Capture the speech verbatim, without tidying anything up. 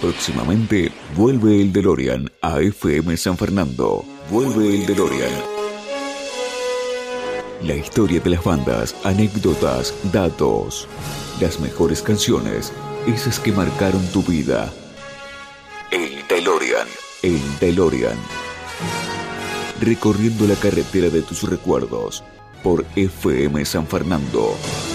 Próximamente vuelve el DeLorean a F M San Fernando. Vuelve el DeLorean. La historia de las bandas, anécdotas, datos. Las mejores canciones, esas que marcaron tu vida. El DeLorean. El DeLorean. Recorriendo la carretera de tus recuerdos por F M San Fernando.